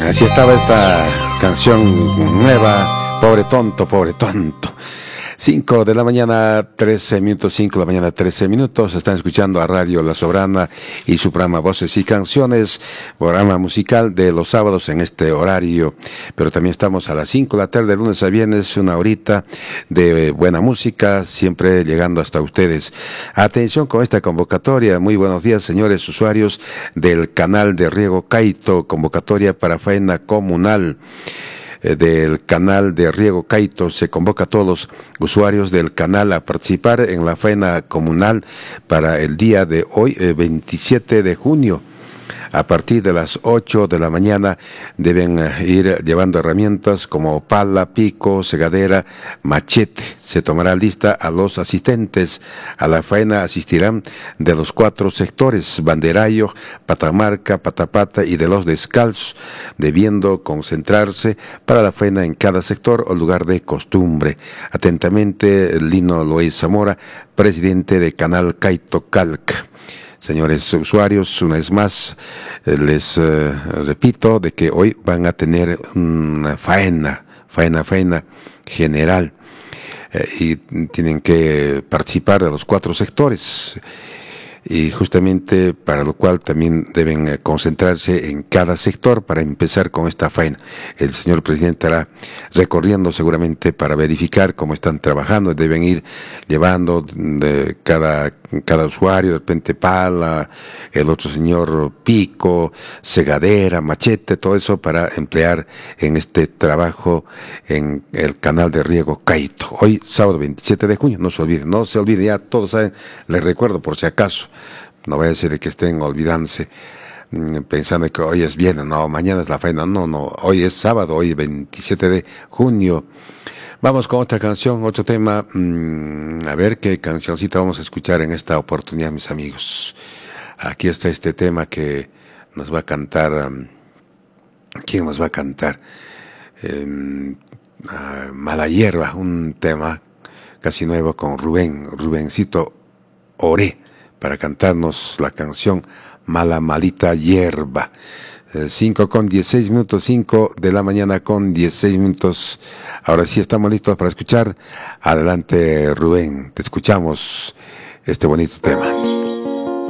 Así estaba esta canción nueva, Pobre Tonto, Pobre Tonto. 5 de la mañana, 13 minutos, 5 de la mañana, 13 minutos. Están escuchando a Radio La Soberana y su programa Voces y Canciones, programa musical de los sábados en este horario. Pero también estamos a las 5 de la tarde, de lunes a viernes, una horita de buena música, siempre llegando hasta ustedes. Atención con esta convocatoria. Muy buenos días, señores usuarios del canal de riego Caito, convocatoria para faena comunal. Del canal de riego Caito. Se convoca a todos los usuarios del canal a participar en la faena comunal para el día de hoy, 27 de junio. A partir de las 8 de la mañana deben ir llevando herramientas como pala, pico, segadera, machete. Se tomará lista a los asistentes. A la faena asistirán de los 4 sectores: Banderayo, Patamarca, Patapata y de los descalzos, debiendo concentrarse para la faena en cada sector o lugar de costumbre. Atentamente, Lino Lois Zamora, presidente de Canal Caito Calc. Señores usuarios, una vez más les repito de que hoy van a tener una faena general y tienen que participar de los 4 sectores. Y justamente para lo cual también deben concentrarse en cada sector para empezar con esta faena. El señor presidente estará recorriendo seguramente para verificar cómo están trabajando. Deben ir llevando de cada usuario, de repente pala, el otro señor pico, segadera, machete, todo eso para emplear en este trabajo en el canal de riego Caito. Hoy, sábado 27 de junio, no se olvide, ya todos saben, les recuerdo por si acaso, no vaya a ser que estén olvidándose, pensando que hoy es viernes, no, mañana es la faena, no, hoy es sábado, hoy 27 de junio. Vamos con otra canción, otro tema. A ver qué cancioncita vamos a escuchar en esta oportunidad, mis amigos. Aquí está este tema que nos va a cantar. ¿Quién nos va a cantar? Mala Hierba, un tema casi nuevo con Rubencito Oré, para cantarnos la canción Malita Hierba. 5 con 16 minutos, 5 de la mañana con 16 minutos. Ahora sí estamos listos para escuchar. Adelante, Rubén, te escuchamos este bonito tema.